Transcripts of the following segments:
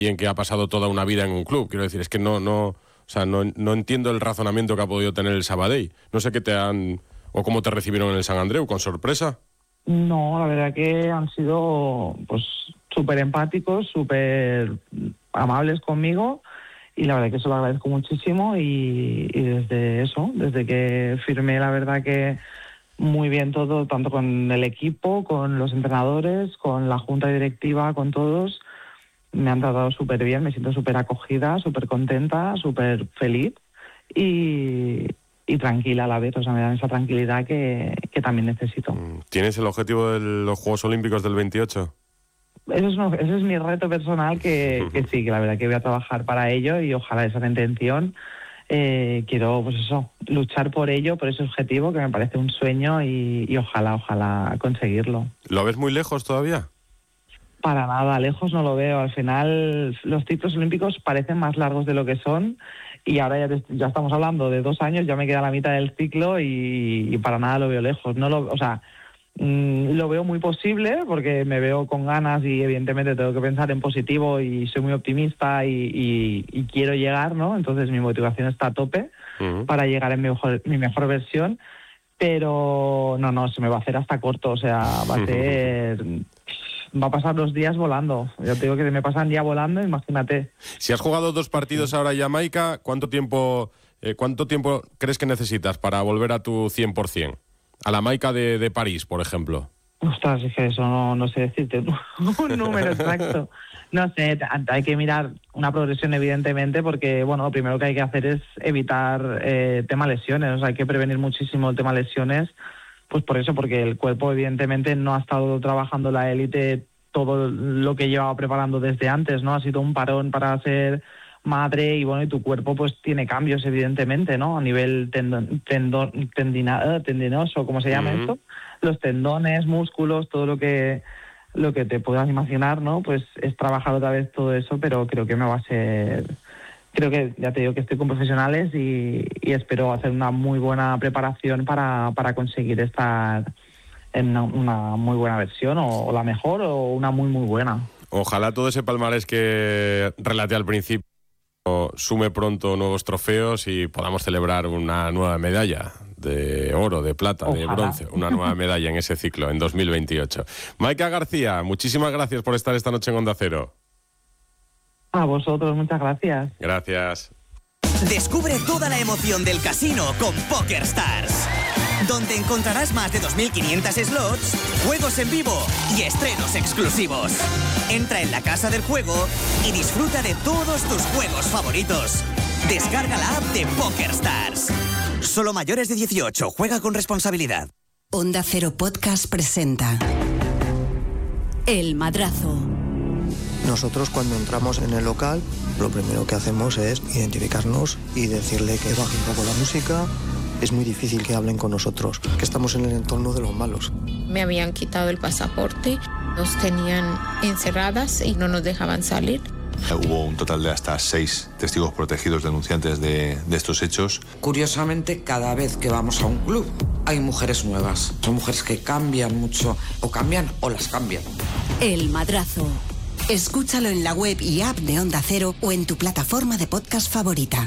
en que ha pasado toda una vida en un club. Quiero decir, es que no entiendo el razonamiento que ha podido tener el Sabadell. No sé qué te han... o cómo te recibieron en el Sant Andreu, ¿con sorpresa? No, la verdad que han sido pues súper empáticos, súper amables conmigo, y la verdad que eso lo agradezco muchísimo, y desde que firmé, la verdad que muy bien todo, tanto con el equipo, con los entrenadores, con la junta directiva, con todos. Me han tratado súper bien, me siento súper acogida, súper contenta, súper feliz y tranquila a la vez. O sea, me dan esa tranquilidad que también necesito. ¿Tienes el objetivo de los Juegos Olímpicos del 28? Ese es mi reto personal, que sí, que la verdad que voy a trabajar para ello, y ojalá esa intención. Quiero, pues eso, luchar por ello, por ese objetivo, que me parece un sueño, y ojalá conseguirlo. ¿Lo ves muy lejos todavía? Para nada, lejos no lo veo. Al final, los ciclos olímpicos parecen más largos de lo que son, y ahora ya estamos hablando de 2 años, ya me queda la mitad del ciclo, y para nada lo veo lejos. Lo veo muy posible, porque me veo con ganas, y evidentemente tengo que pensar en positivo, y soy muy optimista, y quiero llegar, ¿no? Entonces mi motivación está a tope para llegar en mi mejor versión, pero no, se me va a hacer hasta corto. O sea, va a pasar los días volando. Yo te digo que me pasan ya volando, imagínate. Si has jugado 2 partidos ahora en Jamaica, ¿cuánto tiempo crees que necesitas para volver a tu 100%? A la Maica de París, por ejemplo. Ostras, es que eso no sé decirte un número exacto. No sé, hay que mirar una progresión, evidentemente, porque, bueno, lo primero que hay que hacer es evitar tema lesiones. O sea, hay que prevenir muchísimo el tema lesiones, pues por eso, porque el cuerpo, evidentemente, no ha estado trabajando la élite todo lo que llevaba preparando desde antes, ¿no? Ha sido un parón para ser madre, y bueno, y tu cuerpo pues tiene cambios, evidentemente, ¿no? A nivel tendinoso, ¿cómo se llama esto? Los tendones, músculos, todo lo que te puedas imaginar, ¿no? Pues es trabajar otra vez todo eso, pero creo que me va a ser... Creo que, ya te digo, que estoy con profesionales, y espero hacer una muy buena preparación para conseguir estar en una muy buena versión, o la mejor, o una muy, muy buena. Ojalá todo ese palmarés que relaté al principio sume pronto nuevos trofeos, y podamos celebrar una nueva medalla de oro, de plata, ojalá, de bronce, una nueva medalla en ese ciclo en 2028. Maika García, muchísimas gracias por estar esta noche en Onda Cero. A vosotros, muchas gracias. Gracias. Descubre toda la emoción del casino con PokerStars, donde encontrarás más de 2.500 slots, juegos en vivo y estrenos exclusivos. Entra en la casa del juego y disfruta de todos tus juegos favoritos. Descarga la app de PokerStars. Solo mayores de 18. Juega con responsabilidad. Onda Cero Podcast presenta El Madrazo. Nosotros, cuando entramos en el local, lo primero que hacemos es identificarnos y decirle que baje un poco la música. Es muy difícil que hablen con nosotros, que estamos en el entorno de los malos. Me habían quitado el pasaporte, nos tenían encerradas y no nos dejaban salir. Hubo un total de hasta 6 testigos protegidos denunciantes de estos hechos. Curiosamente, cada vez que vamos a un club hay mujeres nuevas. Son mujeres que cambian mucho, o cambian o las cambian. El Madrazo. Escúchalo en la web y app de Onda Cero, o en tu plataforma de podcast favorita.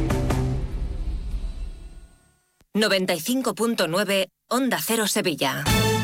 95.9 Onda Cero Sevilla.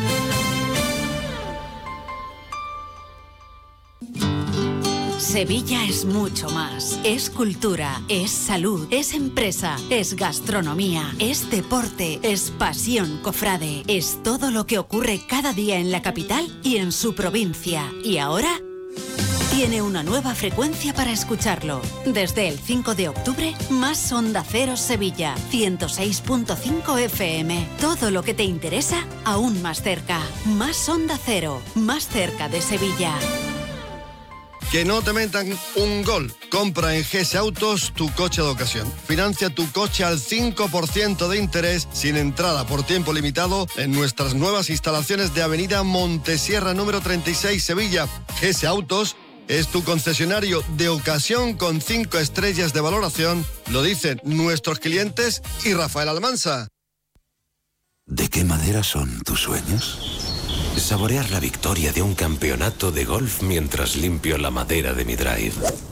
Sevilla es mucho más. Es cultura, es salud, es empresa, es gastronomía, es deporte, es pasión cofrade. Es todo lo que ocurre cada día en la capital y en su provincia. Y ahora tiene una nueva frecuencia para escucharlo. Desde el 5 de octubre, más Onda Cero Sevilla, 106.5 FM. Todo lo que te interesa, aún más cerca. Más Onda Cero, más cerca de Sevilla. Que no te metan un gol. Compra en GS Autos tu coche de ocasión. Financia tu coche al 5% de interés, sin entrada, por tiempo limitado, en nuestras nuevas instalaciones de Avenida Montesierra número 36, Sevilla. GS Autos es tu concesionario de ocasión con 5 estrellas de valoración. Lo dicen nuestros clientes y Rafael Almansa. ¿De qué madera son tus sueños? Saborear la victoria de un campeonato de golf mientras limpio la madera de mi drive.